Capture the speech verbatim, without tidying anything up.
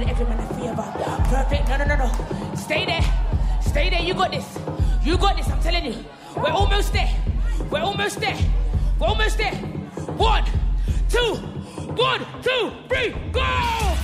with every man a favor. Perfect, no, no, no, no. Stay there. Stay there, you got this. You got this, I'm telling you. We're almost there. We're almost there. We're almost there. One, two, one, two, three, go!